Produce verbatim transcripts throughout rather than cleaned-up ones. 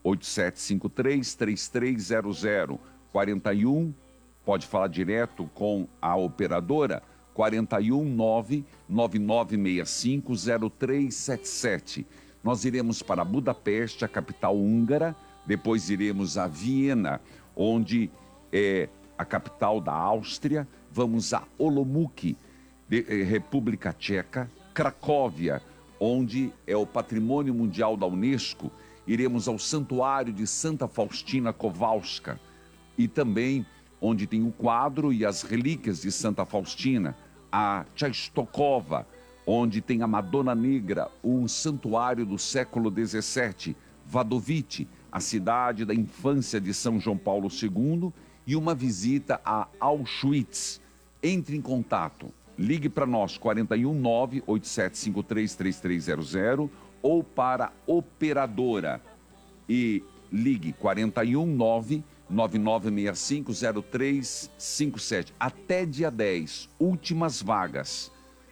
oito sete cinco três, três três zero zero, quarenta e um, pode falar direto com a operadora, quarenta e um, nove nove nove seis cinco, zero três sete sete. Nós iremos para Budapeste, a capital húngara, depois iremos a Viena, onde é a capital da Áustria, vamos a Olomouc, de, eh, República Tcheca, Cracóvia, onde é o Patrimônio Mundial da Unesco, iremos ao Santuário de Santa Faustina Kowalska, e também onde tem o quadro e as relíquias de Santa Faustina, a Częstochowa, onde tem a Madonna Negra, um santuário do século dezessete, Wadowice, a cidade da infância de São João Paulo segundo, e uma visita a Auschwitz. Entre em contato, ligue para nós, quarenta e um, nove oito sete cinco três, três três zero zero, ou para operadora, e ligue quarenta e um, nove nove nove seis cinco, zero três cinco sete. Até dia dez, últimas vagas.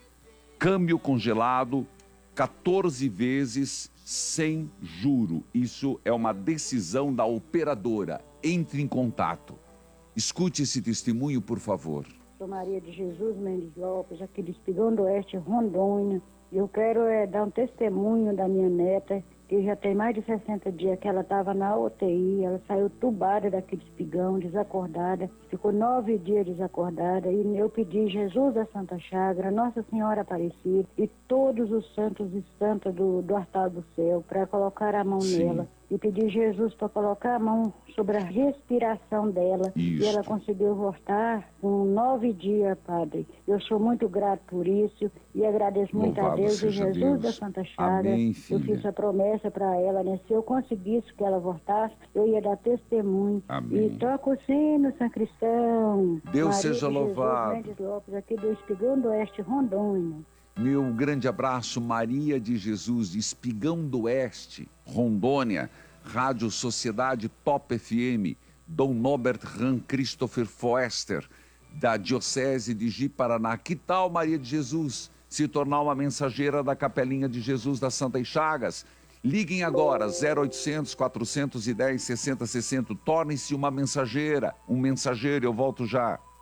Câmbio congelado, quatorze vezes sem juro. Isso é uma decisão da operadora. Entre em contato. Escute esse testemunho, por favor. Sou Maria de Jesus Mendes Lopes, aqui do Espigão do Oeste, Rondônia. Eu quero é, dar um testemunho da minha neta, que já tem mais de sessenta dias que ela estava na U T I, ela saiu tubada daquele espigão, desacordada, ficou nove dias desacordada, e eu pedi Jesus da Santa Chagra, Nossa Senhora Aparecida e todos os santos e santas do, do altar do céu para colocar a mão Sim. nela. E pedi Jesus para colocar a mão sobre a respiração dela. Isso. E ela conseguiu voltar com nove dias, Padre. Eu sou muito grato por isso e agradeço muito Louvado a Deus e Jesus Deus. da Santa Chaga. Amém, eu fiz a promessa para ela, né? Se eu conseguisse que ela voltasse, eu ia dar testemunho. Amém. E toca o sino, São Cristão. Deus Maria seja de louvado. Jesus Mendes Lopes, aqui do Espigão do Oeste, Rondônia. Meu grande abraço, Maria de Jesus, de Espigão do Oeste, Rondônia, Rádio Sociedade Top F M, Dom Norbert Ram Christopher Foester, da Diocese de Ji-Paraná. Que tal, Maria de Jesus, se tornar uma mensageira da Capelinha de Jesus das Santas Chagas? Liguem agora, zero oitocentos, quatrocentos e dez, sessenta sessenta, tornem-se uma mensageira, um mensageiro, eu volto já.